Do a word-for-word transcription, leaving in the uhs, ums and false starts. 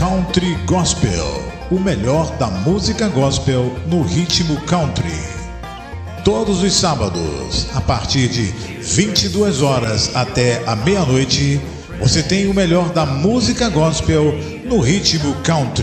Country Gospel, o melhor da música gospel no ritmo country. Todos os sábados, a partir de vinte e duas horas até a meia-noite, você tem o melhor da música gospel no ritmo country.